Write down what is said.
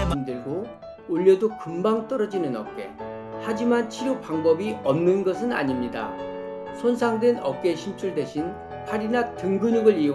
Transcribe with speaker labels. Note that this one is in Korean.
Speaker 1: 힘들고 올려도 금방 떨어지는 어깨. 하지만 치료 방법이 없는 것은 아닙니다. 손상된 어깨 심줄 대신 팔이나 등 근육을 이용